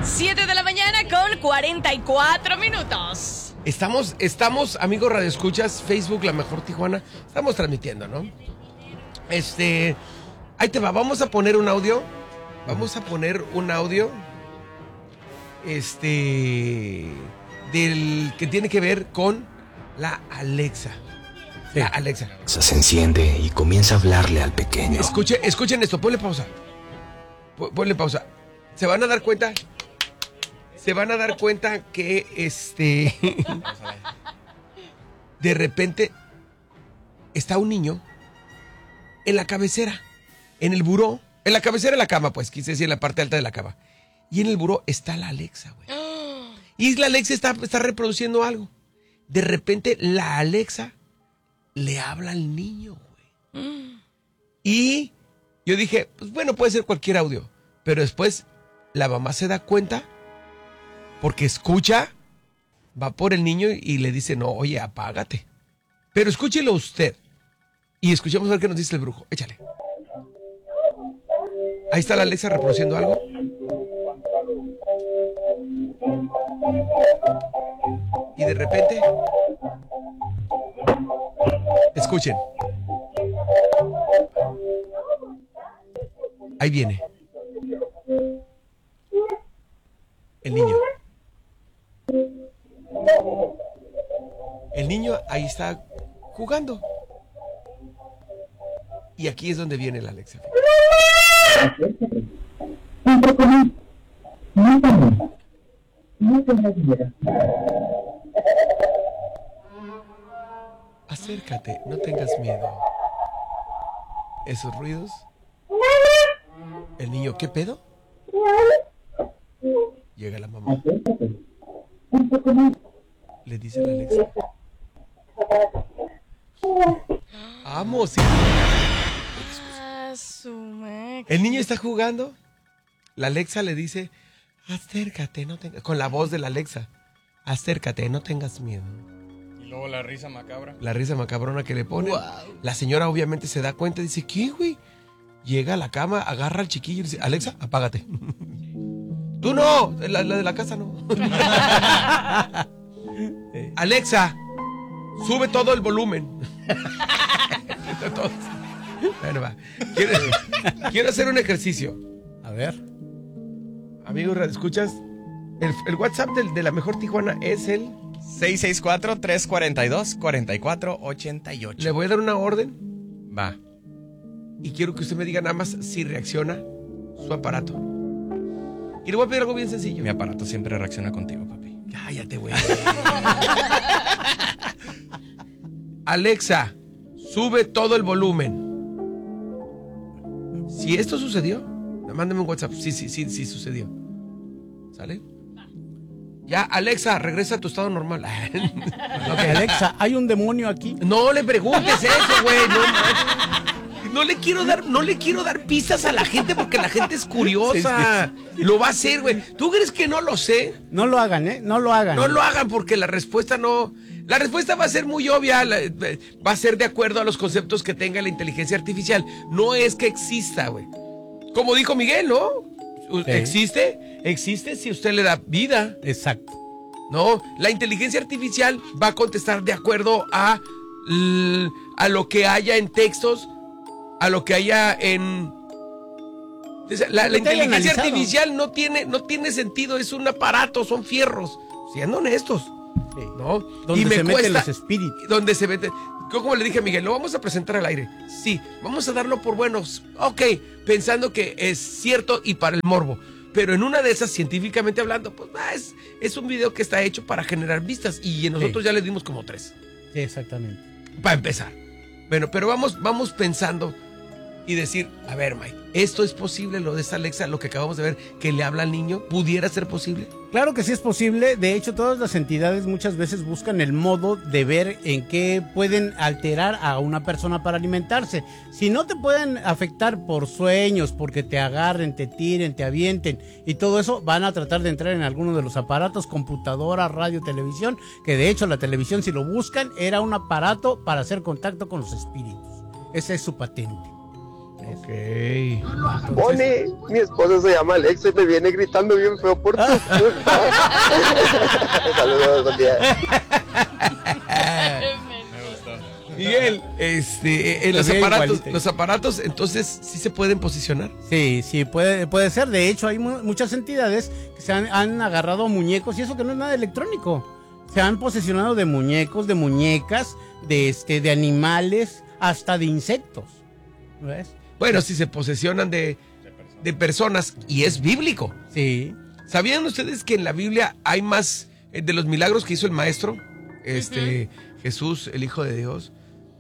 7 de la mañana con 44 minutos. Estamos, amigos radioescuchas, Facebook, La Mejor Tijuana. Estamos transmitiendo, ¿no? Ahí te va, vamos a poner un audio. Del que tiene que ver con la Alexa. Sí. La Alexa. Se enciende y comienza a hablarle al pequeño. Escuchen esto, ponle pausa. Ponle pausa. Se van a dar cuenta que de repente está un niño en la cabecera, en el buró, en la cabecera de la cama, pues, quise decir, en la parte alta de la cama. Y en el buró está la Alexa, güey. Y la Alexa está reproduciendo algo. De repente la Alexa le habla al niño, güey. Y yo dije, pues bueno, puede ser cualquier audio. Pero después la mamá se da cuenta porque escucha, va por el niño y le dice, no, oye, apágate. Pero escúchelo usted. Y escuchemos a ver qué nos dice el brujo. Échale. Ahí está la Alexa reproduciendo algo. Y de repente, escuchen. Ahí viene el niño. El niño ahí está jugando. Y aquí es donde viene la Alexa. Acércate, no tengas miedo. Esos ruidos. El niño, ¿qué pedo? Llega la mamá. Le dice la Alexa. Vamos. El niño está jugando. La Alexa le dice, acércate, no tengas... Con la voz de la Alexa. Acércate, no tengas miedo. Y luego la risa macabra. La risa macabrona que le pone. Wow. La señora obviamente se da cuenta y dice, ¿qué, güey? Llega a la cama, agarra al chiquillo y dice, Alexa, apágate. Tú no, la de la casa no. Alexa, sube todo el volumen. Bueno, va. Quiero hacer un ejercicio. A ver. Amigos, ¿escuchas? El WhatsApp de La Mejor Tijuana es el 664-342-4488. Le voy a dar una orden. Va. Y quiero que usted me diga nada más si reacciona su aparato. Y le voy a pedir algo bien sencillo. Mi aparato siempre reacciona contigo, papi. Cállate, güey. Alexa, sube todo el volumen. Si esto sucedió, mándame un WhatsApp. Sí sucedió. ¿Sale? Ya, Alexa, regresa a tu estado normal. Okay, Alexa, ¿hay un demonio aquí? No le preguntes eso, güey. No le quiero dar pistas a la gente porque la gente es curiosa. Sí. Lo va a hacer, güey. ¿Tú crees que no lo sé? No lo hagan, ¿eh? No lo hagan. No lo hagan porque la respuesta no... La respuesta va a ser muy obvia. Va a ser de acuerdo a los conceptos que tenga la inteligencia artificial. No es que exista, güey. Como dijo Miguel, ¿no? Sí. Existe si usted le da vida. Exacto. No, la inteligencia artificial va a contestar de acuerdo a lo que haya en textos, a lo que haya en... La inteligencia artificial no tiene sentido, es un aparato, son fierros, siendo honestos. Sí. ¿No? Donde se meten los espíritus. Donde se meten... Yo como le dije a Miguel, lo vamos a presentar al aire. Sí, vamos a darlo por buenos. Ok, pensando que es cierto y para el morbo. Pero en una de esas, científicamente hablando, pues es un video que está hecho para generar vistas. Y nosotros ya le dimos como 3. Sí, exactamente. Para empezar. Bueno, pero vamos pensando y decir, a ver, Mike, ¿esto es posible, lo de esta Alexa, lo que acabamos de ver, que le habla al niño? ¿Pudiera ser posible? Claro que sí es posible. De hecho, todas las entidades muchas veces buscan el modo de ver en qué pueden alterar a una persona para alimentarse. Si no te pueden afectar por sueños, porque te agarren, te tiren, te avienten y todo eso, van a tratar de entrar en alguno de los aparatos, computadora, radio, televisión, que de hecho la televisión, si lo buscan, era un aparato para hacer contacto con los espíritus. Esa es su patente. Ok. Bonnie, mi esposo se llama Alexa y me viene gritando bien feo por tu culpa. Saludos, buen día. Miguel, Igualito. los aparatos, entonces, ¿sí se pueden posicionar? Sí, puede ser. De hecho, hay muchas entidades que se han agarrado muñecos y eso que no es nada electrónico. Se han posesionado de muñecos, de muñecas, de animales, hasta de insectos. ¿Ves? Bueno, si se posesionan de personas, y es bíblico. Sí. ¿Sabían ustedes que en la Biblia hay más de los milagros que hizo el maestro? Jesús, el Hijo de Dios.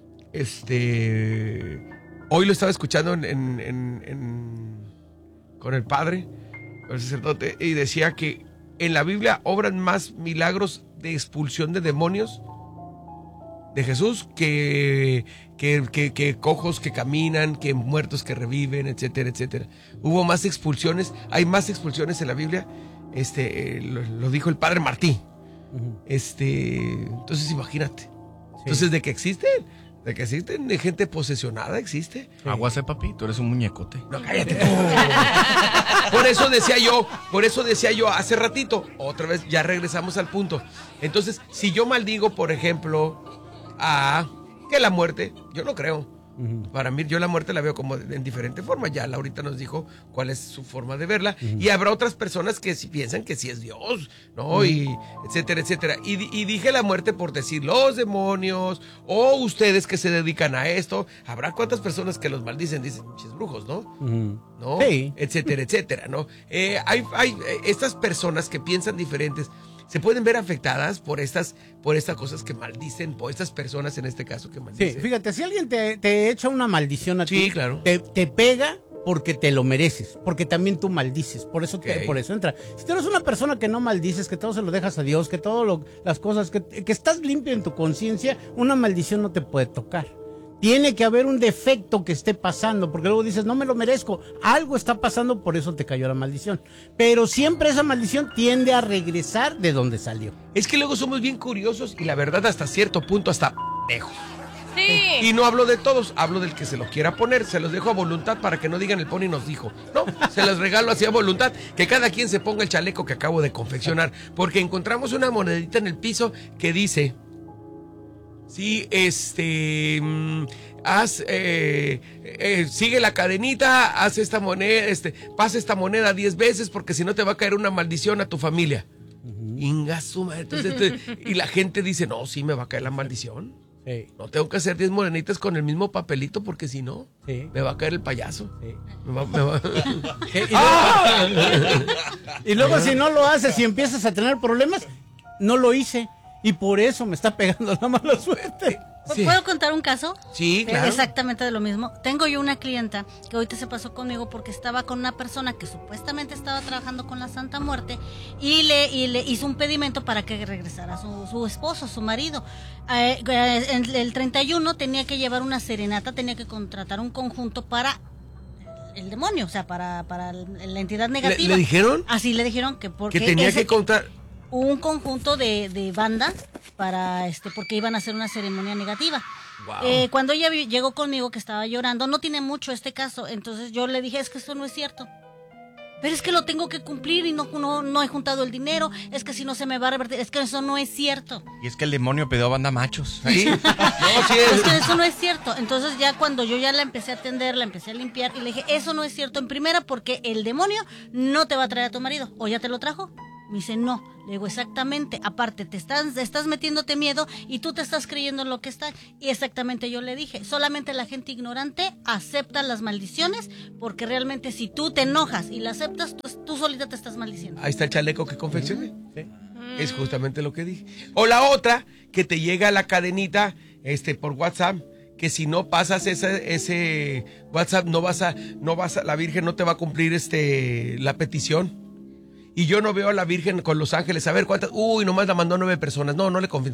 Hoy lo estaba escuchando con el padre, con el sacerdote, y decía que en la Biblia obran más milagros de expulsión de demonios de Jesús que cojos que caminan, que muertos que reviven, etcétera, etcétera. Hubo más expulsiones, hay más expulsiones en la Biblia. Lo dijo el padre Martí. Entonces imagínate. Entonces, ¿de que existen? ¿De que existen? ¿De gente posesionada existe? Aguas, papi, tú eres un muñecote. No, cállate tú. Por eso decía yo hace ratito, otra vez ya regresamos al punto. Entonces, si yo maldigo, por ejemplo, que la muerte, yo no creo. Para mí, yo la muerte la veo como en diferente forma. Ya Laurita nos dijo cuál es su forma de verla. Y habrá otras personas que sí piensan que sí es Dios, ¿no? Y etcétera, etcétera. Y dije la muerte por decir los demonios o ustedes que se dedican a esto. Habrá cuántas personas que los maldicen, dicen, pinches brujos, ¿no? ¿No? Sí. Etcétera, etcétera, ¿no? Hay estas personas que piensan diferentes. Se pueden ver afectadas por estas cosas que maldicen, por estas personas en este caso que maldicen. Sí, fíjate, si alguien te echa una maldición a ti, claro. te pega porque te lo mereces, porque también tú maldices, por eso entra. Si tú eres una persona que no maldices, que todo se lo dejas a Dios, que las cosas, que estás limpio en tu conciencia, una maldición no te puede tocar. Tiene que haber un defecto que esté pasando, porque luego dices, no me lo merezco. Algo está pasando, por eso te cayó la maldición. Pero siempre esa maldición tiende a regresar de donde salió. Es que luego somos bien curiosos y la verdad hasta cierto punto hasta lejos. Sí. Y no hablo de todos, hablo del que se lo quiera poner. Se los dejo a voluntad para que no digan el Pony nos dijo. No, se los regalo así a voluntad. Que cada quien se ponga el chaleco que acabo de confeccionar. Porque encontramos una monedita en el piso que dice... Sí, sigue la cadenita, haz esta moneda, pasa esta moneda 10 veces porque si no te va a caer una maldición a tu familia. Ingasuma. Entonces, y la gente dice, no, sí me va a caer la maldición. Sí. No tengo que hacer 10 moneditas con el mismo papelito porque si no, sí, me va a caer el payaso. Sí. Me va. Y luego si no lo haces y empiezas a tener problemas, no lo hice. Y por eso me está pegando la mala suerte. Sí. ¿Puedo contar un caso? Sí, claro. Exactamente de lo mismo. Tengo yo una clienta que ahorita se pasó conmigo porque estaba con una persona que supuestamente estaba trabajando con la Santa Muerte y le hizo un pedimento para que regresara su esposo, su marido. El 31 tenía que llevar una serenata, tenía que contratar un conjunto para el demonio, o sea, para la entidad negativa. ¿Le dijeron? Así le dijeron que porque tenía que contar un conjunto de bandas para porque iban a hacer una ceremonia negativa. Wow. Cuando ella llegó conmigo que estaba llorando, no tiene mucho este caso, entonces yo le dije, es que eso no es cierto. Pero es que lo tengo que cumplir y no he juntado el dinero, es que si no se me va a revertir, es que eso no es cierto. Y es que el demonio pidió banda machos. ¿Sí? No, sí es que eso no es cierto. Entonces ya cuando yo ya la empecé a atender, la empecé a limpiar y le dije, eso no es cierto en primera porque el demonio no te va a traer a tu marido. ¿O ya te lo trajo? Me dice, no. Le digo, exactamente. Aparte, estás metiéndote miedo y tú te estás creyendo en lo que está. Y exactamente yo le dije, solamente la gente ignorante acepta las maldiciones porque realmente si tú te enojas y la aceptas, tú solita te estás maldiciendo. Ahí está el chaleco que confeccioné. Sí. Es justamente lo que dije. O la otra, que te llega la cadenita por WhatsApp, que si no pasas ese WhatsApp, la Virgen no te va a cumplir la petición. Y yo no veo a la Virgen con los ángeles, a ver cuántas, nomás la mandó 9 personas, no le confío.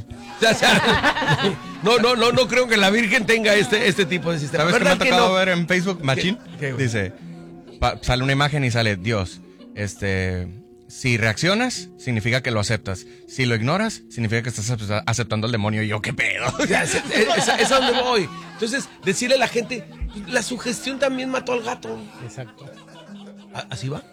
No creo que la Virgen tenga este tipo de sistema. ¿Sabes qué me ha tocado ver en Facebook, Machín? ¿Qué? Dice, sale una imagen y sale, Dios, Si reaccionas, significa que lo aceptas. Si lo ignoras, significa que estás aceptando al demonio. Y yo, ¿qué pedo? Es a donde voy. Entonces, decirle a la gente, la sugestión también mató al gato. Exacto. ¿Así va?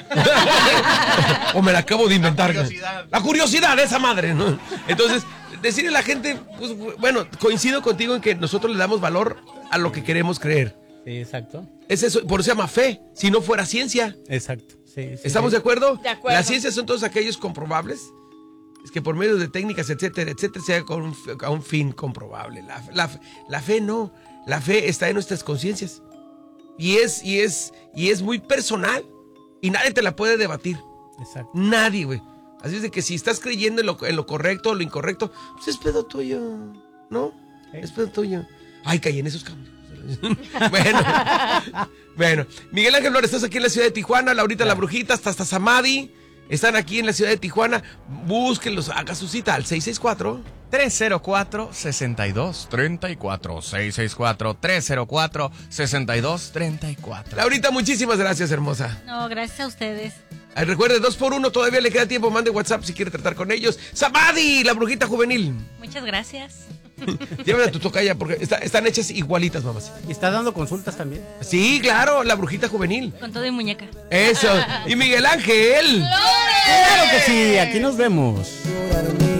O me la acabo de inventar. La curiosidad de esa madre, ¿no? Entonces, decirle a la gente, pues bueno, coincido contigo en que nosotros le damos valor a lo que queremos creer. Sí, exacto. Es eso, por eso se llama fe, si no fuera ciencia. Exacto. Sí, ¿Estamos de acuerdo? De acuerdo. Las ciencias son todos aquellos comprobables. Es que por medio de técnicas, etcétera, etcétera, sea a un fin comprobable. La fe no. La fe está en nuestras conciencias. Y es muy personal. Y nadie te la puede debatir. Exacto. Nadie, güey. Así es de que si estás creyendo en lo correcto o lo incorrecto, pues es pedo tuyo, ¿no? Sí. Es pedo tuyo. Ay, caí en esos cambios. Bueno, Miguel Ángel Flores, estás aquí en la ciudad de Tijuana, Laurita la Brujita, hasta Samadhi, están aquí en la ciudad de Tijuana, búsquenlos, haga su cita al 664-304-6234. 664-304-6234. Laurita, muchísimas gracias, hermosa. No, gracias a ustedes. Ay, recuerde, 2x1, todavía le queda tiempo, mande WhatsApp si quiere tratar con ellos. Samadhi, la brujita juvenil. Muchas gracias. Llévala a tu tocaya porque están hechas igualitas, mamás. ¿Y está dando consultas también? Sí, claro, la brujita juvenil. Con todo y muñeca. Eso. Y Miguel Ángel. ¡Claro que sí! Aquí nos vemos. Llorar mi